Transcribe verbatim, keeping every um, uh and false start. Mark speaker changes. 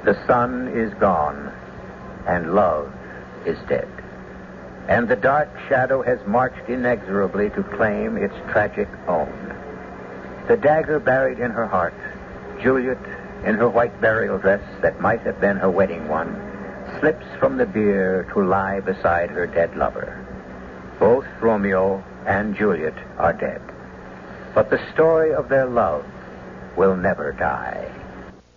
Speaker 1: The sun is gone, and love is dead. And the dark shadow has marched inexorably to claim its tragic own. The dagger buried in her heart, Juliet, in her white burial dress that might have been her wedding one, slips from the bier to lie beside her dead lover. Both Romeo and Juliet are dead. But the story of their love will never die.